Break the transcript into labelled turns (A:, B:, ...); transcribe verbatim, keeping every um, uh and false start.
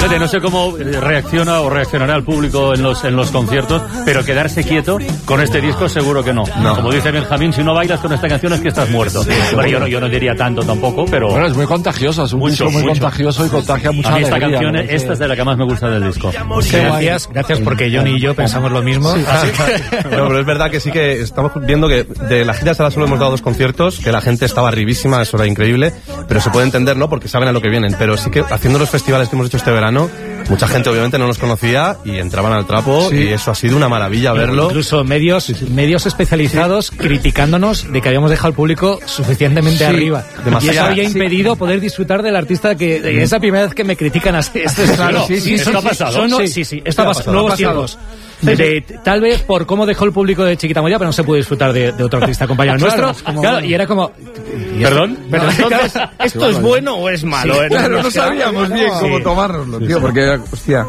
A: Fíjate, no sé cómo reacciona o reaccionará el público en los, en los conciertos, pero quedarse quieto con este disco seguro que no. no. Como dice Benjamín, si no bailas con esta canción es que estás muerto. Sí, bueno, yo no, yo no diría tanto tampoco, pero...
B: Bueno, es muy contagioso, es un
A: mucho,
B: disco muy
A: mucho.
B: contagioso y contagia mucha
A: a mí esta
B: alegría.
A: canción, ¿no? Esta es de la que más me gusta del disco.
C: Sí, gracias, gracias porque Johnny y yo pensamos lo mismo. Sí.
D: Así que... no, pero es verdad que sí que estamos viendo que de la gira hasta solo hemos dado dos conciertos, que la gente estaba arribísima, eso era increíble, pero se puede entender, ¿no? Porque saben a lo que vienen. Pero sí que haciendo los festivales que hemos hecho este verano, mucha gente obviamente no nos conocía y entraban al trapo, sí. Y eso ha sido una maravilla verlo.
C: Incluso medios, sí, sí. medios especializados sí. criticándonos de que habíamos dejado al público suficientemente sí. arriba.
D: Demasiado.
C: Y eso había
D: sí.
C: impedido poder disfrutar del artista que sí. es la primera vez que me critican así. Esto es claro.
A: Sí, sí, esto ha pasado.
C: Son, sí, sí, sí, esto ha pasado. Nuevos tiempos. De, de, tal vez por cómo dejó el público de Chiquita Moya, pero no se pudo disfrutar de, de otro artista compañero
B: claro,
C: nuestro.
B: como...
C: Claro, y era como...
A: ¿Perdón?
C: Pero
A: no,
C: entonces, ¿esto es bueno o es malo?
B: Sí, claro, no sabíamos bien cómo tomárnoslo, tío, porque, hostia...